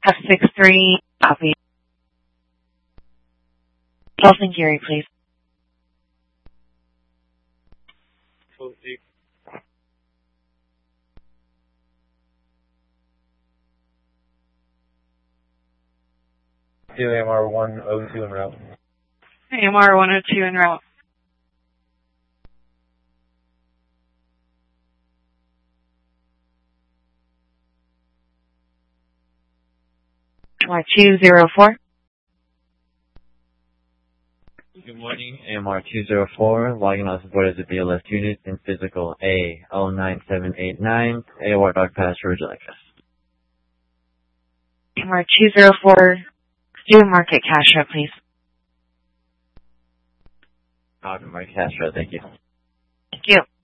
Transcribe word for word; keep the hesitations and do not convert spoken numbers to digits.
F six three, copy. Dolphin Geary, please. two A M R one oh two en route. A M R one oh two en route. A M R two oh four. Good morning, A M R two oh four, logging on support as a B L S unit in physical A zero nine seven eight nine, A O R Dark Pass, Georgia access. A M R two oh four, do a market cash route, please. Market cash route, thank you. Thank you.